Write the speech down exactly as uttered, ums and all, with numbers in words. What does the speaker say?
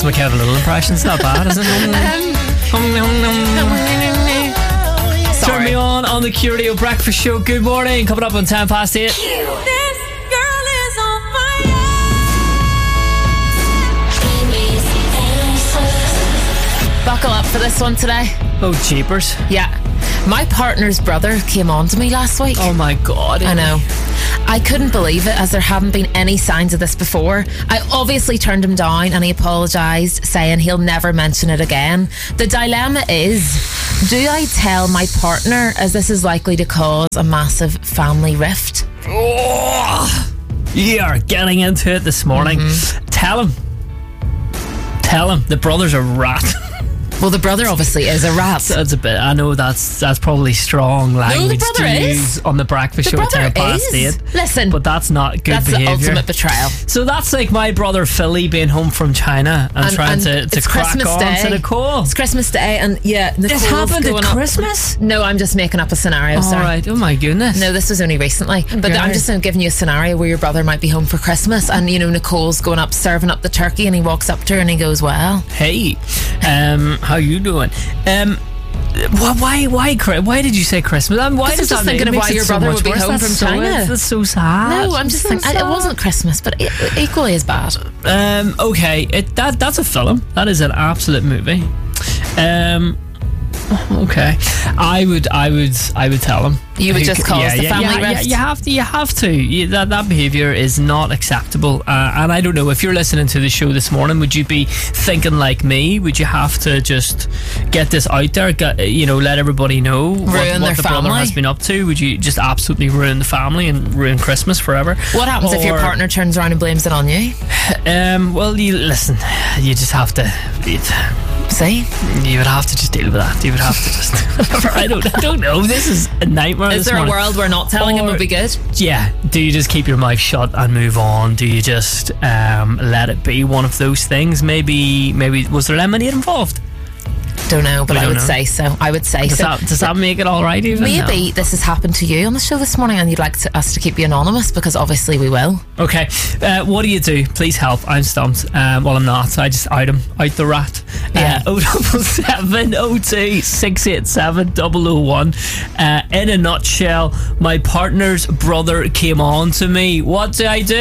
my Kevin Little impression. It's not bad, is it? um, Turn me on on the Q Radio Breakfast Show. Good morning. Coming up on ten past eight. This girl is on fire. Buckle up for this one today. Oh, jeepers. Yeah. My partner's brother came on to me last week. Oh my God. I know. I couldn't believe it, as there haven't been any signs of this before. I obviously turned him down and he apologised, saying he'll never mention it again. The dilemma is, do I tell my partner, as this is likely to cause a massive family rift? Oh, you are getting into it this morning. Mm-hmm. Tell him. Tell him the brother's a rat. Well, the brother obviously is a rat. That's a bit. I know that's that's probably strong language no, the to is. use on the breakfast the show at ten past is. eight. Listen, but that's not good that's behaviour. That's the ultimate betrayal. So that's like my brother Philly being home from China and, and trying and to, to crack Christmas on Day. to Nicole. It's Christmas Day, and yeah, Nicole's this happened going at up. Christmas. No, I'm just making up a scenario. All sorry. right. Oh my goodness. No, this was only recently. But okay. I'm just giving you a scenario where your brother might be home for Christmas, and you know Nicole's going up serving up the turkey, and he walks up to her and he goes, "Well, hey, um, how you doing?" Um. Why? Why? Why did you say Christmas? Um, why I'm does just that thinking of why your so brother would be worse? home that's from so, China. That's so sad. No, I'm just so thinking it wasn't Christmas, but it, equally as bad. Um. Okay. It that that's a film. That is an absolute movie. Um. Okay, I would, I would, I would tell him. You would just cause yeah, the yeah, family yeah, rift. Yeah, you have to, you have to. You, that that behaviour is not acceptable. Uh, and I don't know if you're listening to the show this morning. Would you be thinking like me? Would you have to just get this out there? Get, you know, let everybody know ruin what, their what the family. brother has been up to? Would you just absolutely ruin the family and ruin Christmas forever? What happens or, if your partner turns around and blames it on you? Um. Well, you listen. You just have to. It, See, you would have to just deal with that. You would have to just. I don't. I don't know. This is a nightmare. Is this there morning. a world where not telling or, him would be good? Yeah. Do you just keep your mouth shut and move on? Do you just um, let it be one of those things? Maybe. Maybe was there lemonade involved? Don't know, but we I would know. say so. I would say does so. That, does that make it all right? Even maybe no. this has happened to you on the show this morning, and you'd like to, us to keep you anonymous, because obviously we will. Okay. Uh, what do you do? Please help. I'm stumped. Um, well, I'm not. I just out him. Out the rat. Yeah. oh double seven oh two six eight seven double oh one. Uh, in a nutshell, my partner's brother came on to me. What do I do?